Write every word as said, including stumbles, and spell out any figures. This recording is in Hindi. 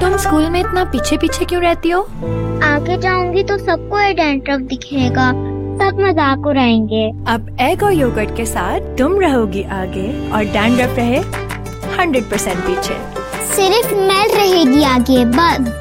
तुम स्कूल में इतना पीछे पीछे क्यों रहती हो? आगे जाऊंगी तो सबको ये डैंड्रफ दिखेगा, सब मजाक उड़ाएंगे। अब एग और योगर्ट के साथ तुम रहोगी आगे और डैंड्रफ रहे हंड्रेड परसेंट पीछे। सिर्फ मैं रहेगी आगे बस।